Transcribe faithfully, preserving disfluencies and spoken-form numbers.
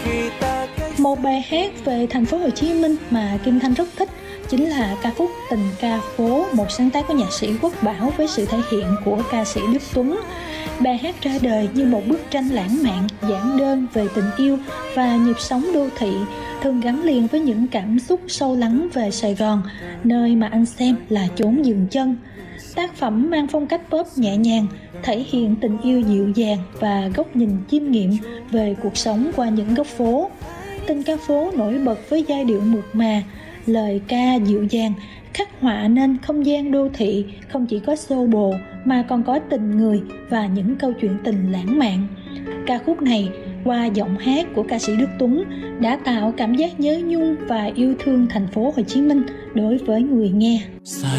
Một bài hát về thành phố Hồ Chí Minh mà Kim Thanh rất thích chính là ca khúc Tình Ca Phố, một sáng tác của nhạc sĩ Quốc Bảo với sự thể hiện của ca sĩ Đức Tuấn. Bài hát ra đời như một bức tranh lãng mạn, giản đơn về tình yêu và nhịp sống đô thị, thường gắn liền với những cảm xúc sâu lắng về Sài Gòn, nơi mà anh xem là chốn dừng chân. Tác phẩm mang phong cách pop nhẹ nhàng, thể hiện tình yêu dịu dàng và góc nhìn chiêm nghiệm về cuộc sống qua những góc phố. Tình Ca Phố nổi bật với giai điệu mượt mà, lời ca dịu dàng, khắc họa nên không gian đô thị không chỉ có xô bồ mà còn có tình người và những câu chuyện tình lãng mạn. Ca khúc này qua giọng hát của ca sĩ Đức Tuấn đã tạo cảm giác nhớ nhung và yêu thương thành phố Hồ Chí Minh đối với người nghe.